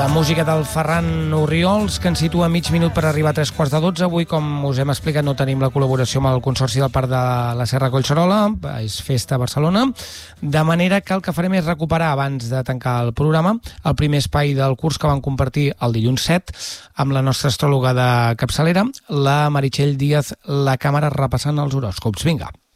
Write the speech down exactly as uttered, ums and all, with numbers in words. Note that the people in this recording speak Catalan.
música del Ferran Orriols, que ens situa mig minut per arribar a tres quarts de dotze. Avui, com us hem explicat, no tenim la col·laboració amb el Consorci del Parc de la Serra Collserola, és festa a Barcelona, de manera que el que farem és recuperar, abans de tancar el programa, el primer espai del curs que vam compartir el dilluns set amb la nostra astròloga de capçalera, la Meritxell Díaz, la càmera repassant els horòscops. Vinga.